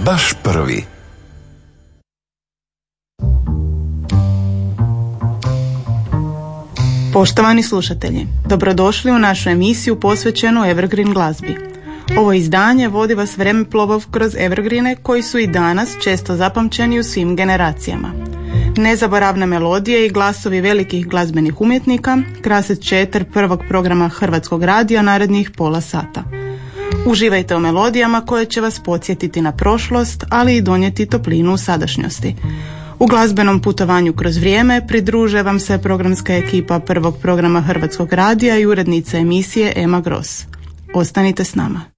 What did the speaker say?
baš prvi. Poštovani slušatelji, dobrodošli u našu emisiju posvećenu Evergreen glazbi. Ovo izdanje vodi vas vremeplovom kroz evergreene koji su i danas često zapamćeni u svim generacijama. Nezaboravne melodije i glasovi velikih glazbenih umjetnika krasit će eter prvog programa Hrvatskog radija narednih pola sata. Uživajte u melodijama koje će vas podsjetiti na prošlost, ali i donijeti toplinu u sadašnjosti. U glazbenom putovanju kroz vrijeme pridružuje vam se programska ekipa prvog programa Hrvatskog radija i urednica emisije Ema Gross. Ostanite s nama.